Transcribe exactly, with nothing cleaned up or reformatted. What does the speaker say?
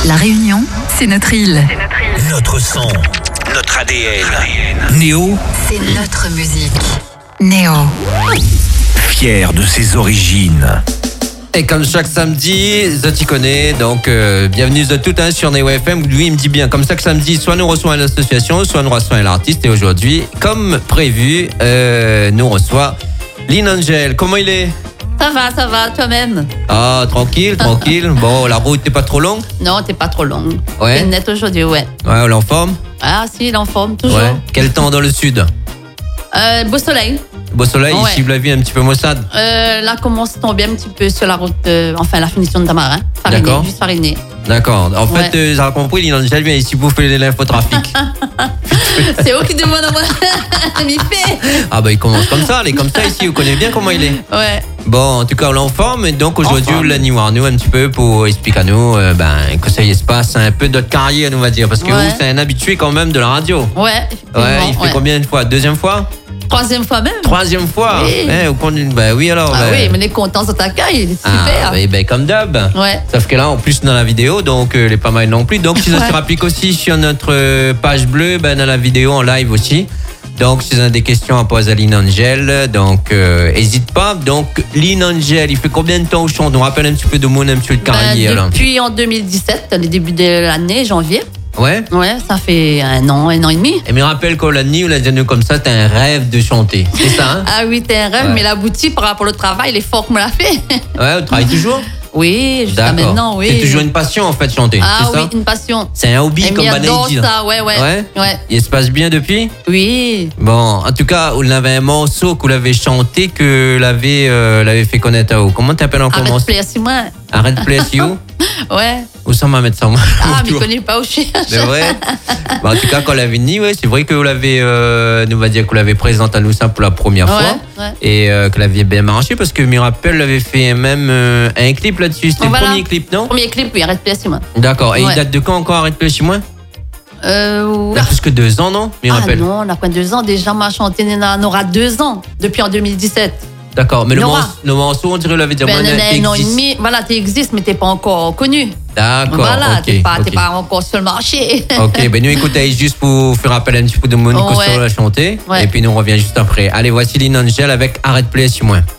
La Réunion, c'est notre île. Notre son, notre A D N. Néo, c'est notre musique. Néo. Fier de ses origines. Et comme chaque samedi, Zoti connaît, donc euh, bienvenue de tout un sur Néo F M. Lui, il me dit bien, comme chaque samedi, soit nous reçoit l'association, soit nous reçoit l'artiste. Et aujourd'hui, comme prévu, euh, nous reçoit Lynn Angel. Comment il est? Ça va, ça va, toi-même? Ah, tranquille, tranquille. Bon, la route n'est pas trop longue? Non, t'es pas trop longue. Ouais. T'es net aujourd'hui, ouais. Ouais, on est en forme? Ah si, il est en forme, toujours. Ouais. Quel temps dans le sud? Euh, beau soleil. Beau soleil, Ouais. ici, vous l'avez un petit peu maussade? Euh, là, commence à tomber un petit peu sur la route, euh, enfin la finition de Tamarin. Fariné, D'accord. juste fariné. D'accord. En fait, Ouais. euh, j'ai compris, Lynn Angel vient ici bouffer l'infotrafic. C'est eux qui demandent à moi. M'y fait. Ah bah il commence comme ça, il est comme ça ici, vous connaissez bien comment il est. Ouais. Bon, en tout cas, on est en forme. Donc aujourd'hui, En forme. vous l'avez voir nous un petit peu pour expliquer à nous euh, ben, que ça y se passe un peu de notre carrière, on va dire. Parce que Ouais. vous, c'est un habitué quand même de la radio. Ouais, Ouais, effectivement. il fait ouais. combien de fois? Deuxième fois? Troisième fois même. Troisième fois? Oui. Eh, vous comptez- ben oui alors. Ah ben- oui, mais les contents de t'accueil, c'est Ah, super. ben, ben, comme d'hab. Ouais. Sauf que là, en plus, dans la vidéo, donc euh, elle est pas mal non plus. Donc, si ça Ouais. se rapplique aussi sur notre euh, page bleue, ben, dans la vidéo en live aussi. Donc, si vous avez des questions à poser à Lynn Angel, donc, euh, hésite pas. Donc, Lynn Angel, il fait combien de temps au chante? On rappelle un petit peu de monde, un petit peu de Ben, carrière, là. depuis en deux mille dix-sept, le début de l'année, janvier. Ouais. Ouais, ça fait un an, un an et demi. Et me rappelle qu'on l'a dit, on l'a dit comme ça, t'as un rêve de chanter. C'est ça, hein? Ah oui, t'es un rêve, Ouais. mais l'abouti par rapport au travail, il est fort que me l'a fait. Ouais, on travaille toujours? Oui, jusqu'à maintenant, oui. C'est toujours une passion, en fait, chanter. Ah c'est oui, ça? une passion. C'est un hobby, Et comme m'y adore Banaï dit. ça, ouais, ouais. Ouais? Ouais. Il se passe bien depuis? Oui. Bon, en tout cas, vous avez un morceau que vous l'avez chanté, que vous l'avez euh, l'avez fait connaître à vous. Comment t'appelles encore le Arrête de morceau? plaire si moi. Arrête de plaire si vous? Ouais. Où ça m'a mettre ça, moi? Ah, mais je connais pas où je suis. C'est vrai? Bah, en tout cas, quand vous l'avez dit, ouais, c'est vrai que vous l'avez, euh, nous va dire que vous l'avez présenté à nous ça pour la première fois. Ouais, ouais. Et euh, que vous l'aviez bien marché parce que me rappelle, l'avait fait même euh, un clip là-dessus. C'était Voilà. le premier clip, non? Premier clip, oui, arrête de plaire si moi. D'accord. Et Ouais. il date de quand encore, Arrête de plaire chez moi? Euh, Il y a plus que deux ans, non? Me ah rappelle. non, on a quoi deux ans déjà, ma chanté, on aura deux ans, depuis en deux mille dix-sept. D'accord. Mais le Nora. morceau, le morceau, on dirait, vous l'avez dit, Ben, moi, un il an et existe. demi, voilà, tu existes, mais t'es pas encore connu. D'accord. Voilà, ok, t'es pas, ok. t'es pas encore sur le marché. Ok, ben nous écoutez juste pour faire appel un petit peu de Monique Ouais. sur la chanter. Ouais. Et puis nous on revient juste après. Allez, voici Lynn Angel avec Arrête de plaire sur moi.